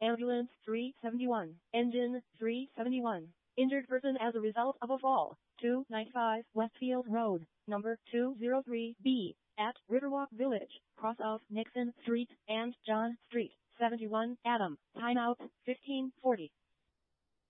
Ambulance 371. Engine 371. Injured person as a result of a fall. 295 Westfield Road, number 203B, at Riverwalk Village, cross of Nixon Street and John Street. 71 Adam. Time out.